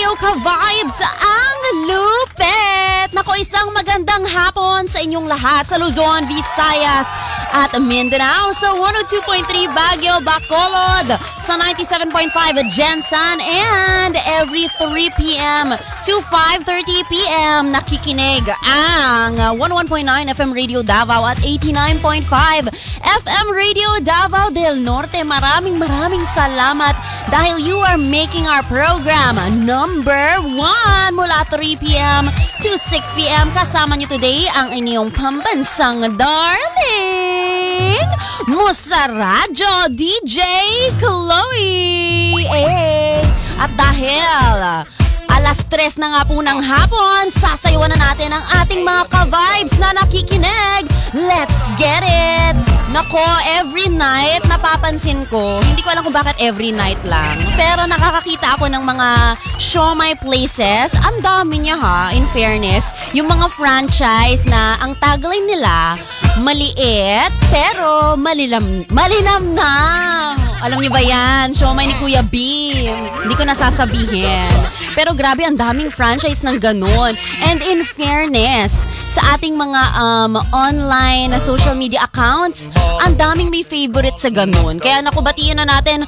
Hello ka-vibes! Ang lupet! Naku, isang magandang hapon sa inyong lahat sa Luzon, Visayas at Mindanao, sa 102.3 Baguio, Bacolod, sa 97.5 Jensen, and every 3 p.m. to 5:30 p.m. nakikinig ang 101.9 FM Radio Davao at 89.5 FM Radio Davao del Norte. Maraming salamat dahil you are making our program number 1 mula 3 p.m. to 6 p.m. Kasama nyo today ang inyong pambansang darling Musa Radyo, DJ Chloe. At dahil alas 3 na nga po ng hapon, sasayawan na natin ang ating mga ka-vibes na nakikinig. Let's get it! Nako, every night napapansin ko, hindi ko alam kung bakit every night lang, pero nakakakita ako ng mga siomai places. Ang dami niya ha, in fairness. Yung mga franchise na ang tagline nila, maliit pero malinamnam. Alam niyo ba yan? Siomai ni Kuya B. Hindi ko nasasabihin. Pero grabe, ang daming franchise ng ganun. And in fairness, sa ating mga online na social media accounts, ang daming may favorite sa ganun. Kaya nakubatiin na natin,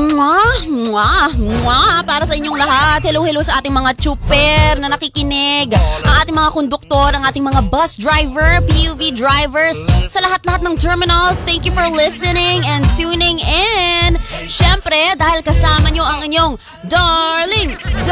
para sa inyong lahat. Hello sa ating mga chuper na nakikinig, ang ating mga konduktor, ang ating mga bus driver, PUV drivers, sa lahat-lahat ng terminals. Thank you for listening and tuning in. Syempre, dahil kasama nyo ang inyong darling,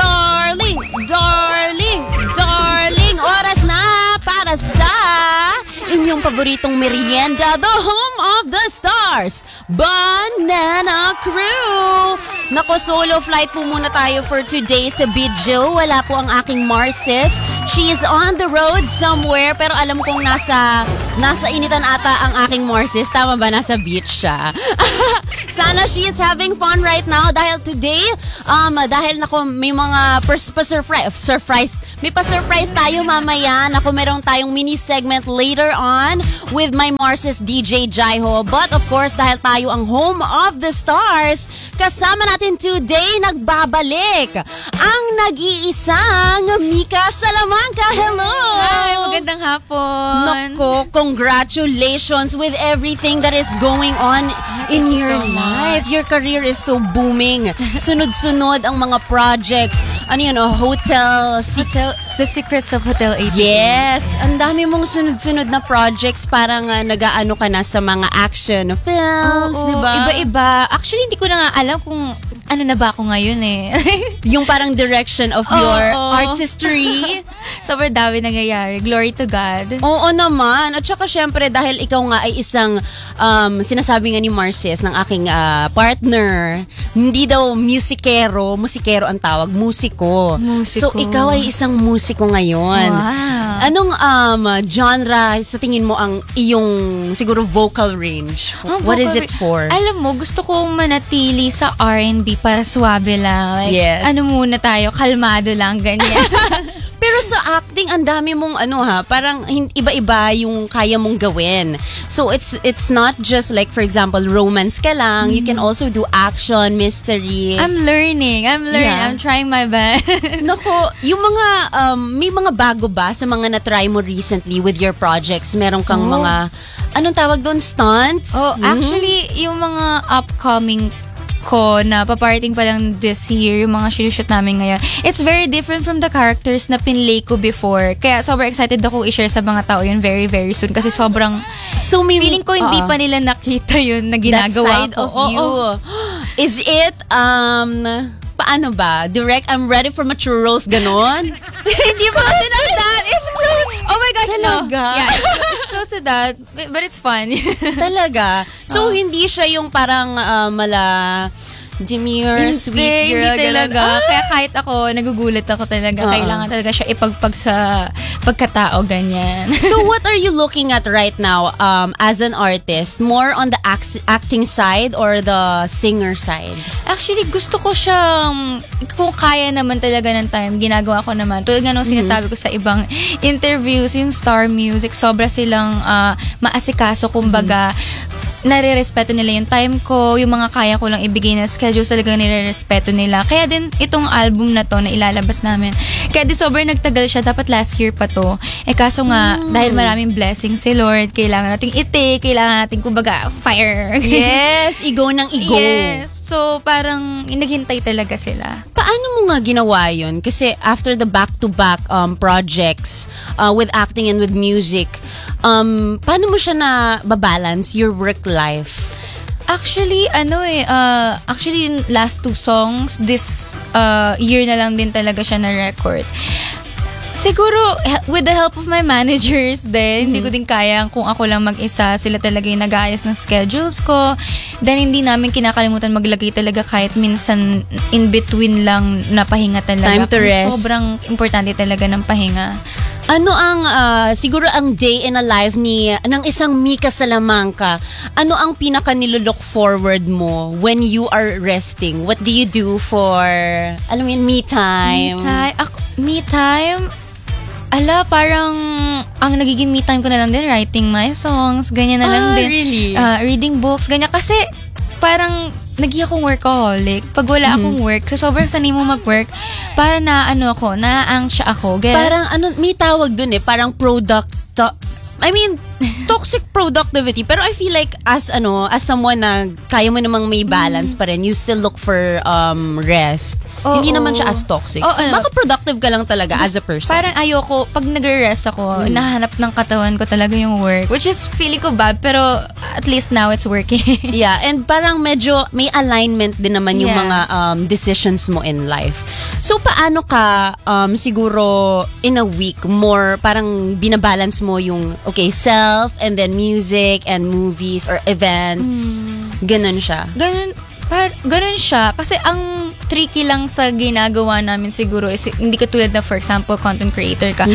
oras na para sa inyong paboritong merienda, the home of the stars, Banana Crew. Nako, solo flight po muna tayo for today sa Bidjo. Wala po ang aking Marcis. She is on the road somewhere, pero alam kong nasa initan ata ang aking Marcis. Tama ba? Nasa beach siya. Sana she is having fun right now dahil today, dahil nako may mga surprise. May pa-surprise tayo mamaya. Nako, meron tayong mini segment later on with my Marcis DJ Jaiho. But of course, dahil tayo ang home of the stars, kasama natin today, nagbabalik ang nag-iisang Mika Salamanca. Hello! Hi, magandang hapon. Nako, congratulations with everything that is going on in your life. Your career is so booming. Sunod-sunod ang mga projects. Ano yun, The Secrets of Hotel 88. Yes, ang dami mong sunod-sunod na projects. Parang nag-aano ka na sa mga action films, di ba? Iba-iba. Actually, hindi ko na nga alam kung ano na ba ako ngayon eh. Yung parang direction of your artistry. Sobrang dami nangyayari. Glory to God. Oo naman. At saka syempre, dahil ikaw nga ay isang, sinasabi nga ni Marcis, ng aking partner, hindi daw musikero ang tawag, musiko. So, ikaw ay isang musiko ngayon. Wow. Anong genre sa tingin mo ang iyong siguro vocal range? What is it for? Alam mo, gusto kong manatili sa R&B para suwabe lang. Like, yes. Ano muna tayo, kalmado lang, ganyan. Pero sa acting, ang dami mong parang iba-iba yung kaya mong gawin. So it's not just like, for example, romance ka lang. You can also do action, mystery. I'm learning. Yeah. I'm trying my best. Nako, yung mga, may mga bago ba sa mga na-try mo recently with your projects? Meron kang mga, anong tawag doon, stunts? Actually, yung mga upcoming ko na paparting pa lang this year, yung mga sinushoot namin ngayon, it's very different from the characters na pinlay ko before. Kaya sobrang excited ako i-share sa mga tao yun very, very soon. Kasi sobrang, feeling ko hindi pa nila nakita yun na ginagawa that side of you. Is it, paano ba? Direct, I'm ready for mature roles, ganon? Hindi ba kasi lang that? It's true. Oh my gosh, talaga? No. Yeah, it's close to that. But it's fun. Talaga? So, hindi siya yung parang demure, sweet girl. Hindi talaga. Kaya kahit ako, nagugulat ako talaga. Kailangan talaga siya ipagpag sa pagkatao, ganyan. So, what are you looking at right now as an artist? More on the acting side or the singer side? Actually, gusto ko siyang, kung kaya naman talaga ng time, ginagawa ko naman. Tulad nga nung sinasabi ko sa ibang interviews, yung Star Music, sobra silang maasikaso, kumbaga, nare-respeto nila yung time ko, yung mga kaya ko lang ibigay na schedule, talagang nire-respeto nila. Kaya din, itong album na to na ilalabas namin, kaya di sobrang nagtagal siya, dapat last year pa to. Kaso nga, dahil maraming blessings si Lord, kailangan nating kailangan nating, kumbaga, fire. Yes, igo ng igo. Yes. So, parang, naghintay talaga sila. Paano mo nga ginawa yun? Kasi after the back-to-back projects with acting and with music, paano mo siya na babalance your work life? Actually, yung last 2 songs, this year na lang din talaga siya na-record. Siguro, with the help of my managers din, hindi ko din kaya kung ako lang mag-isa. Sila talaga yung nag-aayos ng schedules ko. Then, hindi namin kinakalimutan maglagay talaga kahit minsan in between lang na pahinga talaga. Time to rest. Sobrang importante talaga ng pahinga. Ano ang, siguro ang day in a life ng isang Mika Salamanca, ano ang pinaka nilook forward mo when you are resting? What do you do for, alam mo yun, me time? Me time? Parang ang nagiging me time ko na lang din, writing my songs, ganyan na lang din. Really? Reading books, ganyan. Kasi parang naging akong workaholic. Pag wala akong work, so sobrang sanay mo mag-work, para na-anxious ako. Gets? Parang may tawag dun parang toxic productivity. Pero I feel like as someone na kaya mo namang may balance pa rin, you still look for rest. Hindi naman siya as toxic. So, baka productive ka lang talaga as a person. Parang ayoko, pag nag-rest ako, nahanap ng katawan ko talaga yung work. Which is, feeling ko bad, pero at least now it's working. Yeah, and parang medyo may alignment din naman yung mga decisions mo in life. So, paano ka, siguro, in a week, more parang binabalance mo yung, self, and then music, and movies, or events. Ganon siya. Ganun siya. Kasi ang tricky lang sa ginagawa namin siguro is hindi ka tulad na, for example, content creator ka.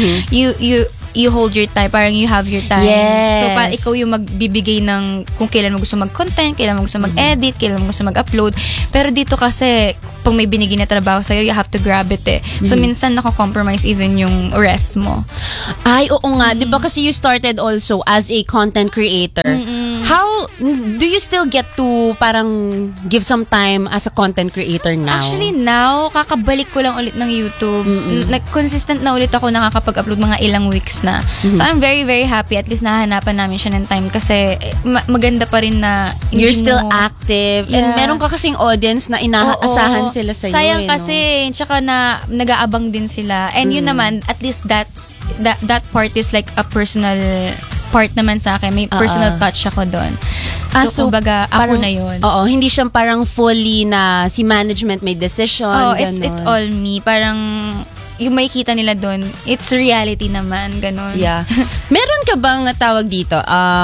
You hold your time. Parang you have your time. Yes. So, parang ikaw yung magbibigay ng kung kailan mo gusto mag-content, kailan mo gusto mag-edit, kailan mo gusto mag-upload. Pero dito kasi, pag may binigay na trabaho sa'yo, you have to grab it So, minsan nako-compromise even yung rest mo. Ay, oo nga. Diba kasi you started also as a content creator. How, do you still get to parang give some time as a content creator now? Actually, now, kakabalik ko lang ulit ng YouTube. Consistent na ulit ako nakakapag-upload mga ilang weeks na. So, I'm very, very happy. At least nahahanapan namin siya ng time kasi maganda pa rin na you're still active. And meron ka kasing audience na inaasahan sila sa'yo. Sayang kasi, tsaka na nag-aabang din sila. And yun naman, at least that part is like a personal part naman sa akin. May personal touch ako doon. So, kumbaga, ako na yun. Oo, hindi siya parang fully na si management may decision. It's all me. Parang yung makikita nila doon, it's reality naman, ganun. Yeah. Meron ka bang tawag dito?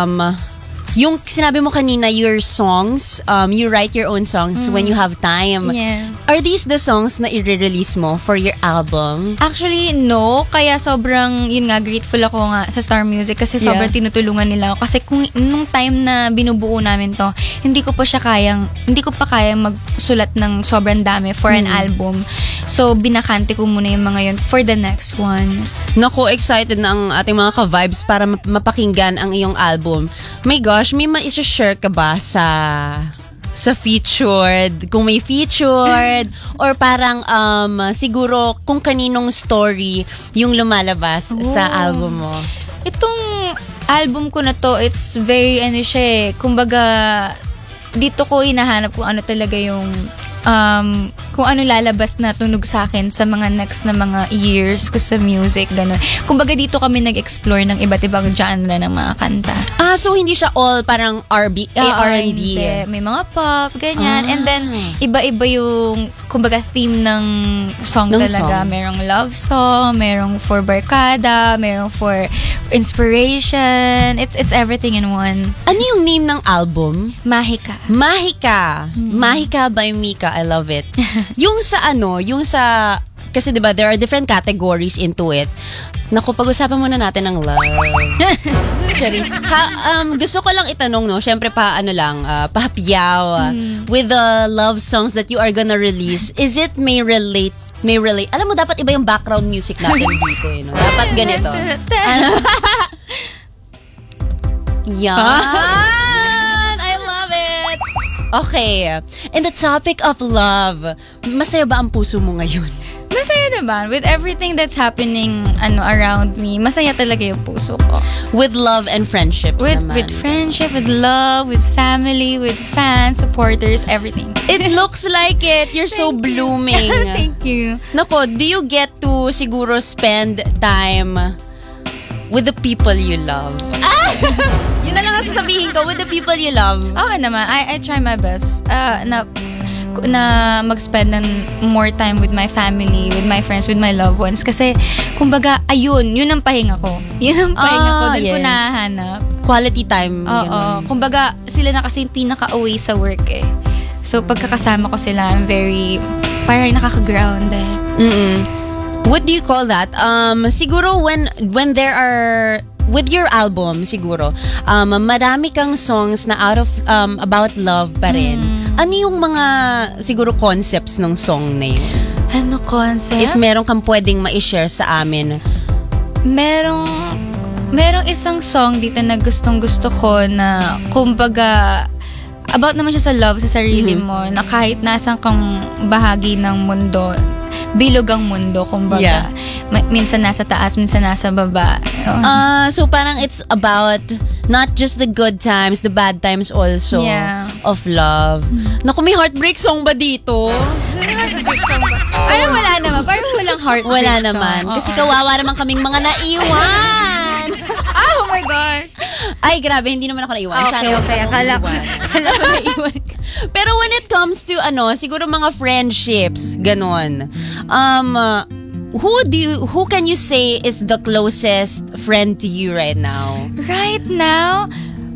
Yung sinabi mo kanina, your songs, you write your own songs when you have time. Yeah. Are these the songs na i-release mo for your album? Actually, no. Kaya sobrang, yun nga, grateful ako nga sa Star Music kasi sobrang tinutulungan nila ako. Kasi kung nung time na binubuo namin to, hindi ko pa kayang magsulat ng sobrang dami for an album. So, binakante ko muna yung mga yun for the next one. Naku, excited na ang ating mga ka-vibes para mapakinggan ang iyong album. My gosh, may ma-share ka ba sa featured? Kung may featured, or parang siguro kung kaninong story yung lumalabas sa album mo? Itong album ko na to, it's very, kumbaga, dito ko hinahanap kung ano talaga yung kung ano lalabas na tunog sa akin sa mga next na mga years ko sa music, gano'n. Kumbaga dito kami nag-explore ng iba't ibang genre ng mga kanta. So hindi siya all parang R&B? Hindi. May mga pop, ganyan. And then, iba-iba yung, kumbaga, theme ng song talaga. Song. Merong love song, merong for barkada, merong for inspiration. It's everything in one. Ano yung name ng album? Mahika. Mahika by Mika. I love it. Yung sa kasi 'di ba there are different categories into it. Naku, pag-usapan muna natin ng love. Charis. Gusto ko lang itanong, no, syempre pahapyaw with the love songs that you are gonna release. Is it may relate? Alam mo, dapat iba yung background music natin dito, no? Dapat ganito. Yan. I Okay. In the topic of love, masaya ba ang puso mo ngayon? Masaya naman. With everything that's happening around me, masaya talaga yung puso ko. With love and friendships With naman. friendship, with love, with family, with fans, supporters, everything. It looks like it. You're so blooming. Thank you. Nako, do you get to siguro spend time with the people you love? Yun na lang ang sasabihin ko, with the people you love. Oo naman. I try my best na mag-spend ng more time with my family, with my friends, with my loved ones. Kasi, kumbaga, yun ang pahinga ko. Yun ang pahinga ko. Doon ko yes. nahanap. Quality time. Oo. Ganun. Kumbaga, sila na kasi yung pinaka-away sa work eh. So, pagkakasama ko sila, I'm very, parang nakaka-grounded. What do you call that? Siguro when there are with your album siguro, marami kang songs na about love pa rin. Ano yung mga siguro concepts ng song na yun? Ano concept? If meron kang pwedeng ma-share sa amin. Merong isang song dito na gustong-gusto ko na kumbaga about naman siya sa love sa sarili mo, na kahit nasang kang bahagi ng mundo, bilog ang mundo, kumbaga. Yeah. Minsan nasa taas, minsan nasa baba. So parang it's about not just the good times, the bad times also of love. Naku, may heartbreak song ba dito? Parang wala naman. Parang walang heartbreak Wala song. naman. Oo. Kasi kawawa naman kaming mga naiwan. Oh my God. Ay, grabe, hindi naman ako naiwan. Okay. Akala ko naiwan ka. Pero when it comes to siguro mga friendships, ganon. Who can you say is the closest friend to you right now? Right now,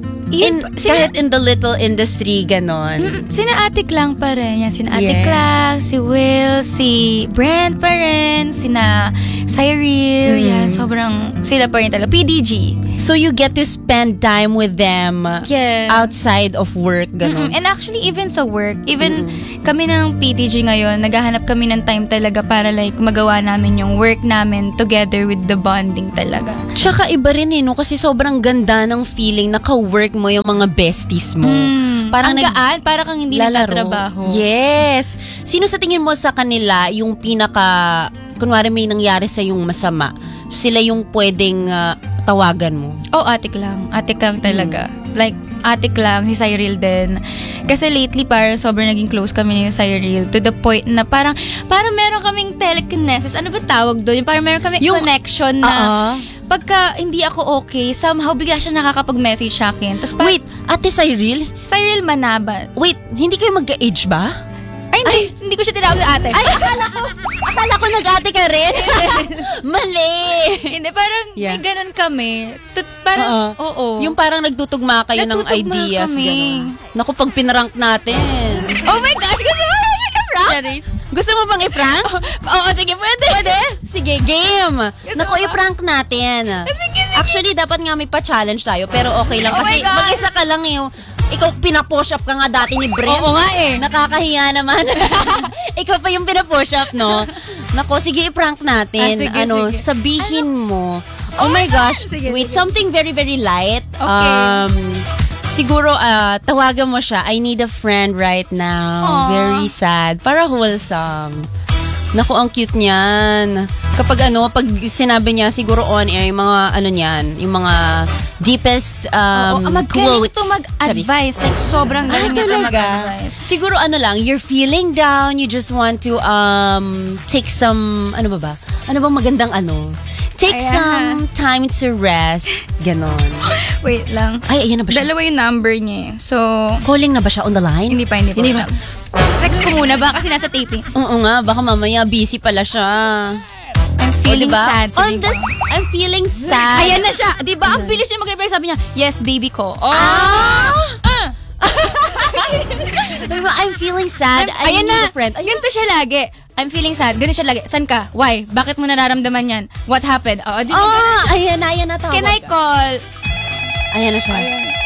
Kahit in the little industry, ganon. Sina Ate Klang pa rin. Yan, sina Ate Yeah. Klang, si Will, si Brent pa rin, sina Cyril, yan, sobrang sila pa rin talaga. PDG. So you get to spend time with them Yeah. outside of work, ganon. And actually, even sa work, even kami ng PTG ngayon, naghahanap kami ng time talaga para like magawa namin yung work namin together with the bonding talaga. Tsaka iba rin no? Kasi sobrang ganda ng feeling na ka-work mo yung mga besties mo. Parang ang gaan, para kang hindi nagtatrabaho. Yes. Sino sa tingin mo sa kanila yung kunwari may nangyari sa yung masama, sila yung pwedeng tawagan mo? Ate Klang. Ate Klang talaga. Like, Ate Klang, si Cyril din. Kasi lately, parang sobrang naging close kami ni Cyril to the point na parang meron kaming telekinesis. Ano ba tawag doon? Parang meron kaming connection na pagka hindi ako okay, somehow bigla siya nakakapag-message sa akin. Tas Wait, Ate Cyril? Cyril Manabat. Wait, hindi kayo mag-age ba? Ay, hindi ko siya tinawag na ate. Ay, akala ko nag-ate ka rin. Mali. Hindi, parang may ganun kami. Parang, oo. Yung parang nagtutugma kayo ng Nagtutugma ideas. kami. Ganun. Naku, pag pinrank natin. Oh my gosh, gusto mo ba i-prank? Sorry. Gusto mo bang i-prank? Oo, sige, pwede. Sige, game. Naku, mo ba? i-prank natin. Sige. Actually, dapat nga may pa-challenge tayo, pero okay lang. Oh Kasi my God. mag-isa ka lang eh. Ikaw, pinapush up ka nga dati ni Brent. Oo nga eh. Nakakahiya naman. Ikaw pa yung pinapush up, no? Nako, sige, i-prank natin. Sige. Sabihin mo. Oh my gosh. Sige, Wait, sige. something very, very light. Okay. Siguro, tawagan mo siya. I need a friend right now. Aww. Very sad. Para wholesome. Naku, ang cute niyan. Kapag pag sinabi niya, siguro on air, yung mga, yung mga deepest magaling quotes. to mag-advise. Like, sobrang galing nito mag-advise. Siguro you're feeling down, you just want to take some, ano bang magandang Take Ayan. some time to rest. Ganon. Wait lang. Ay, ayan na ba siya? Dalawa yung number niya. So, Calling na ba siya on the line? hindi pa. Text ko muna ba kasi nasa taping. Oo nga, baka mamaya busy pala siya. I'm feeling diba? sad. On this, I'm feeling sad. Ayan na siya. Di ba? Ang bilis niya mag-reply. Sabi niya, yes, baby ko. I'm feeling sad. I Ayan need na. a friend. Ganito siya lagi. I'm feeling sad. Ganito siya lagi. San ka? Why? Bakit mo nararamdaman yan? What happened? Di ba? Ayan na. Can I call? Ayan na siya. Ayan.